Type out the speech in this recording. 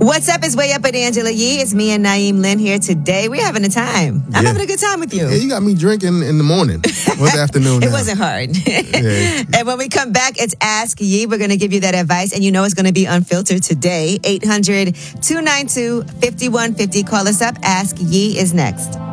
What's up? It's Way Up with Angela Yee. It's me and Naeem Lynn here today. We're having a time. I'm having a good time with you. Yeah, you got me drinking in the morning. What's afternoon now? It wasn't hard. Yeah. And when we come back, it's Ask Yee. We're going to give you that advice, and you know it's going to be unfiltered today. 800-292-5150. Call us up. Ask Yee is next.